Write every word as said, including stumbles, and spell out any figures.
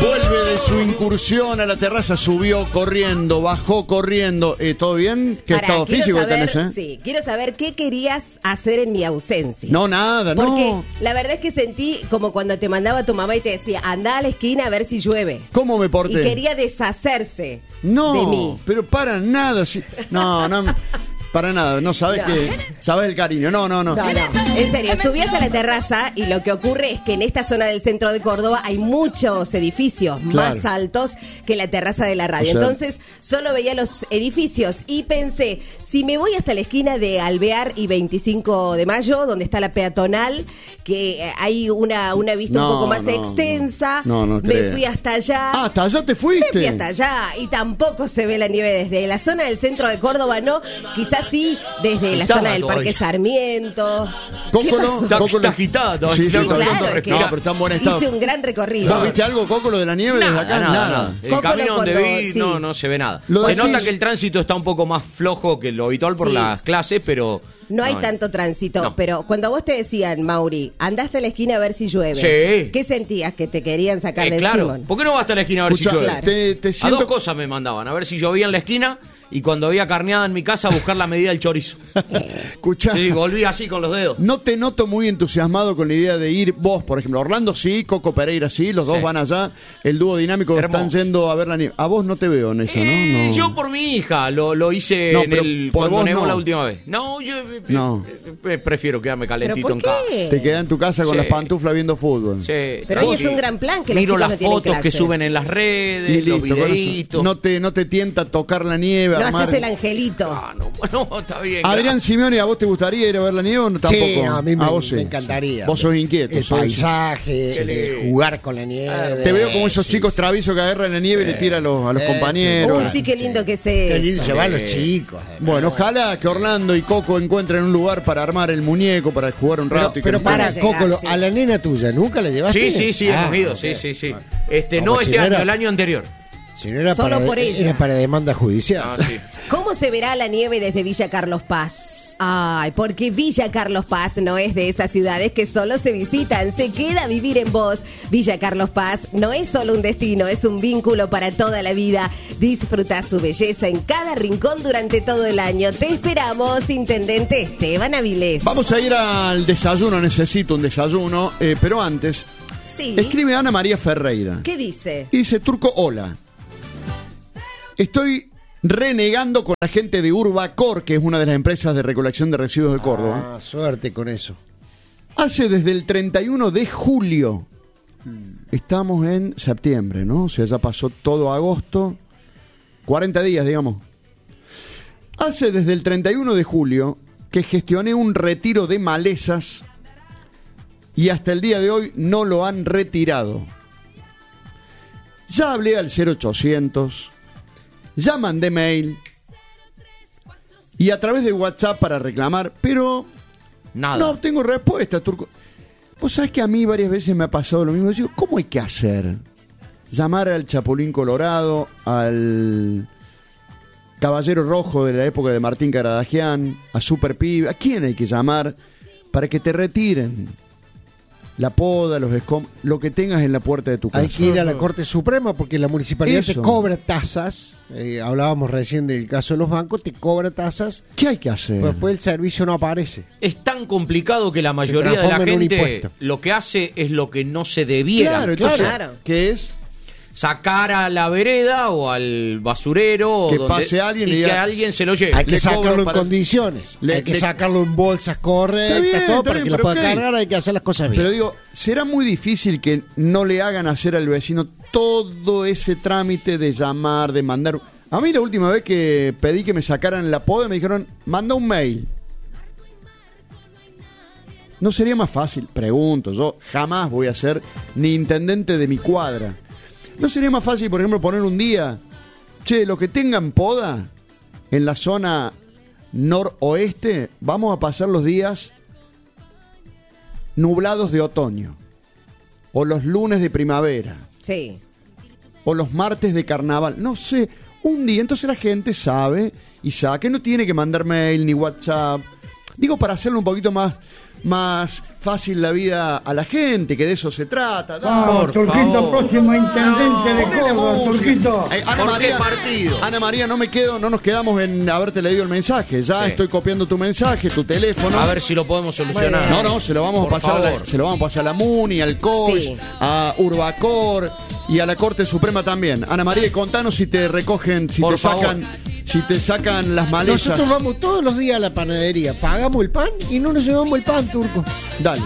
Vuelve de su incursión a la terraza, subió corriendo, bajó corriendo. Eh, ¿Todo bien? ¿Qué Pará, estado quiero físico saber, tenés, eh? Sí, quiero saber qué querías hacer en mi ausencia. No, nada, Porque no. la verdad es que sentí como cuando te mandaba tu mamá y te decía, anda a la esquina a ver si llueve. ¿Cómo me porté? Y quería deshacerse No, de mí. pero para nada. Sí. No, no, para nada. No sabes No. que sabes el cariño. No, no, no. No, no, en serio, subí hasta la terraza y lo que ocurre es que en esta zona del centro de Córdoba hay muchos edificios Claro. más altos que la terraza de la radio. O sea, Entonces, solo veía los edificios y pensé, si me voy hasta la esquina de Alvear y veinticinco de mayo, donde está la peatonal, que eh, hay una, una vista No, un poco más no, extensa, no, no me creo. fui hasta allá. Ah, ¿hasta allá te Me fuiste? fui hasta allá y tampoco se ve la nieve desde la zona del centro de Córdoba, no, quizás sí desde la Estaba zona del todavía. Parque Sarmiento. ¿Qué Cócolo, pasó? Está- Cócolo. está agitada todavía. Sí, sí, Sí, todavía claro, está- es que no, pero está en buen estado. hice un gran recorrido. ¿Vos viste algo, Cócolo, de la nieve desde acá? Nada, nada, nada. El Cócolo camino donde cuando- vi sí. no, no se ve nada. Lo Se decís- nota que el tránsito está un poco más flojo que lo habitual por Sí. las clases, pero... No hay tanto tránsito, No. pero cuando vos te decían, Mauri, andaste a la esquina a ver si llueve, Sí. ¿qué sentías? ¿Que te querían sacar Eh, de claro, encima? ¿por qué no vas hasta la esquina a ver Escuchá, si llueve? Claro. te, te A siento... dos cosas me mandaban, a ver si llovía en la esquina y cuando había carneada en mi casa a buscar la medida del chorizo. Escuchá, Sí, volví así con los dedos. no te noto muy entusiasmado con la idea de ir vos, por ejemplo. Orlando sí, Coco Pereira sí, los dos Sí. van allá. El dúo dinámico Hermoso. están yendo a ver la nieve. A vos no te veo en eso, ¿no? Eh, no. Yo por mi hija lo, lo hice No, en pero el, por cuando vos nevó no. la última vez. No, yo eh, No. eh, eh, prefiero quedarme ¿Pero calentito por en casa. qué? Te quedás en tu casa con Sí. las pantuflas viendo fútbol. Sí, Pero hoy es tranqui. un gran plan que los Miro chicos las no tienen fotos que clases. suben en las redes, Y los listo, con eso. videitos. No te, no te tienta tocar la nieve. No armar- haces el angelito. Ah, no, bueno, está bien. Adrián Simeone, ¿a vos te gustaría ir a ver la nieve o no? Tampoco? Sí, a mí me, vos sí. me encantaría. Vos sos inquieto. El sos- paisaje, Qué eh, lindo. jugar con la nieve. Te veo como esos Sí, chicos sí. traviesos que agarran la nieve y le tiran a los, a los Eh, compañeros. Uy, sí, qué lindo que es Qué lindo eso. llevar a los Sí. chicos. además. Bueno, ojalá que Orlando y Coco encuentren un lugar para armar el muñeco, para jugar un Pero, rato. y que pero nos- para, Para llegar, Cócolo, sí. a la nena tuya, ¿nunca la llevaste? Sí, sí, sí, Ah, hemos ido, ok. sí, sí, sí. Bueno. Este, Como no si este no año, era- el año anterior. Si no era Solo para, por ella. era para demanda judicial. Ah, sí. ¿Cómo se verá la nieve desde Villa Carlos Paz? Ay, porque Villa Carlos Paz no es de esas ciudades que solo se visitan, se queda a vivir en vos. Villa Carlos Paz no es solo un destino, es un vínculo para toda la vida. Disfruta su belleza en cada rincón durante todo el año. Te esperamos, Intendente Esteban Avilés. Vamos a ir al desayuno, necesito un desayuno, eh, pero antes, Sí. escribe Ana María Ferreira. ¿Qué dice? Y dice, Turco, hola. Estoy renegando con la gente de Urbacor, que es una de las empresas de recolección de residuos de Córdoba. Ah, suerte con eso. Hace desde el treinta y uno de julio, estamos en septiembre, ¿no? O sea, ya pasó todo agosto, cuarenta días, digamos. Hace desde el treinta y uno de julio que gestioné un retiro de malezas y hasta el día de hoy no lo han retirado. Ya hablé al cero ochocientos, ya mandé mail y a través de WhatsApp para reclamar, pero Nada. no tengo respuesta, Turco. Vos sabés que a mí varias veces me ha pasado lo mismo. Yo digo, ¿cómo hay que hacer? Llamar al Chapulín Colorado, al Caballero Rojo de la época de Martín Caradagian, a Super Pibe. ¿A quién hay que llamar para que te retiren la poda, los escombros, lo que tengas en la puerta de tu casa? Hay que ir a la Corte Suprema porque la municipalidad te Eso. cobra tasas. Eh, hablábamos recién del caso de los bancos, te cobra tasas, ¿Qué hay que hacer? pero después el servicio no aparece. Es tan complicado que la mayoría de la transforma en un gente impuesto. lo que hace es lo que no se debiera. Claro, entonces, Claro. ¿qué es? Sacar a la vereda o al basurero o Que donde- pase alguien y y diga- que alguien se lo lleve. Hay que Le sacarlo cobro en para- condiciones. Le- hay que le- sacarlo en bolsas correctas, Está bien, todo está para bien, que lo pero pueda ok. cargar. Hay que hacer las cosas bien. Pero digo, ¿será muy difícil que no le hagan hacer al vecino todo ese trámite de llamar, de mandar? A mí la última vez que pedí que me sacaran la poda me dijeron, manda un mail. ¿No sería más fácil? Pregunto, yo jamás voy a ser ni intendente de mi cuadra. ¿No sería más fácil, por ejemplo, poner un día, che, los que tengan poda en la zona noroeste, vamos a pasar los días nublados de otoño, o los lunes de primavera, Sí. o los martes de carnaval, no sé, un día, entonces la gente sabe y sabe que no tiene que mandar mail ni WhatsApp, digo para hacerlo un poquito más, más fácil la vida a la gente, que de eso se trata. Vamos, Por Turquito, favor. próximo intendente de Ponele Córdoba, música. Turquito. Eh, Ana ¿Por qué María, partido? Ana María, no me quedo, no nos quedamos en haberte leído el mensaje. Ya Sí. estoy copiando tu mensaje, tu teléfono. A ver si lo podemos solucionar. No, no, se lo vamos Por a pasar a la, favor. se lo vamos a pasar a la MUNI, al C O S, Sí. a Urbacor y a la Corte Suprema también. Ana María, contanos si te recogen, si Por te sacan, si te sacan las malezas. Nosotros vamos todos los días a la panadería, pagamos el pan y no nos llevamos el pan, Turco. Dale.